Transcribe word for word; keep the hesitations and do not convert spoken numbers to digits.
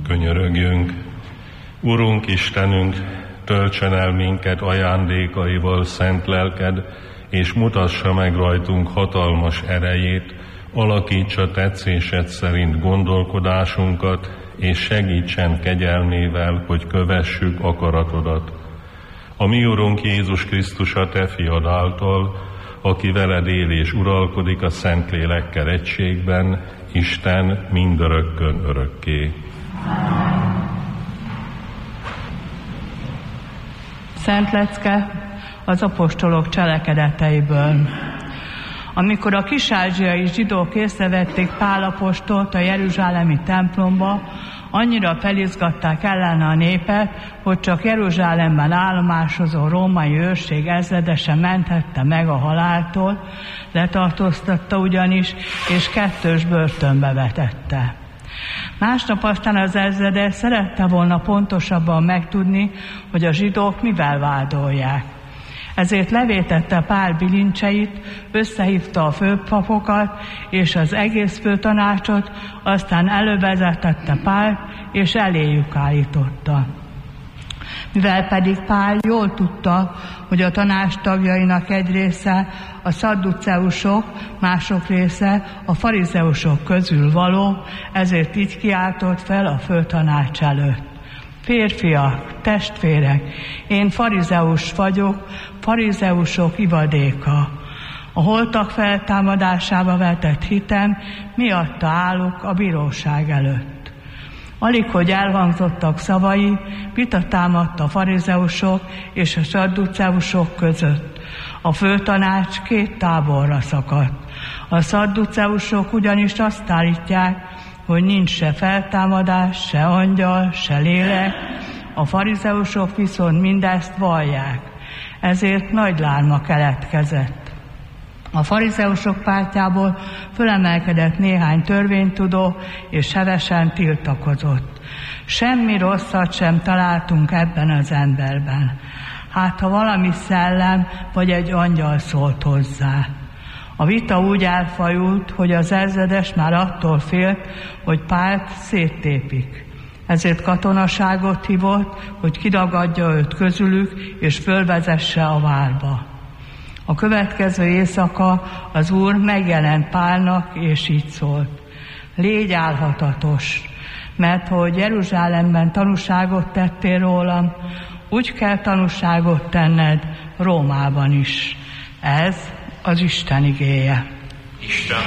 Könyörögjünk. Urunk Istenünk, töltsön el minket ajándékaival szent lelked, és mutassa meg rajtunk hatalmas erejét, alakítsa tetszésed szerint gondolkodásunkat, és segítsen kegyelmével, hogy kövessük akaratodat. A mi Urunk Jézus Krisztus a te fiad által, aki veled él és uralkodik a Szentlélekkel egységben, Isten mindörökkön örökké. Szent lecke az apostolok cselekedeteiből. Amikor a kis-ázsiai zsidók észrevették Pál apostolt a jeruzsálemi templomba, annyira felizgatták ellene a népet, hogy csak Jeruzsálemben állomásozó római őrség ezredese menthette meg a haláltól, letartóztatta ugyanis, és kettős börtönbe vetette. Másnap aztán az ezredes szerette volna pontosabban megtudni, hogy a zsidók mivel vádolják. Ezért levétette Pál bilincseit, összehívta a főpapokat és az egész főtanácsot, aztán elővezetette Pált, és eléjük állította. Mivel pedig Pál jól tudta, hogy a tanács tagjainak egy része a szadduceusok, mások része a farizeusok közül való, ezért így kiáltott fel a főtanács előtt. Férfiak, testvérek, én farizeus vagyok, farizeusok ivadéka. A holtak feltámadásába vetett hitem miatta állok a bíróság előtt. Alig, hogy elhangzottak szavai, vita támadt a farizeusok és a szadduceusok között. A főtanács két táborra szakadt. A szadduceusok ugyanis azt állítják, hogy nincs se feltámadás, se angyal, se lélek, a farizeusok viszont mindezt vallják. Ezért nagy lárma keletkezett. A farizeusok pártjából fölemelkedett néhány törvénytudó, és hevesen tiltakozott. Semmi rosszat sem találtunk ebben az emberben. Hát, ha valami szellem vagy egy angyal szólt hozzá. A vita úgy elfajult, hogy az ezredes már attól félt, hogy Pált széttépik. Ezért katonaságot hívott, hogy kiragadja őt közülük, és fölvezesse a várba. A következő éjszaka az Úr megjelent Pálnak, és így szólt: légy álhatatos, mert hogy Jeruzsálemben tanúságot tettél rólam, úgy kell tanúságot tenned Rómában is. Ez az Isten igéje. Isten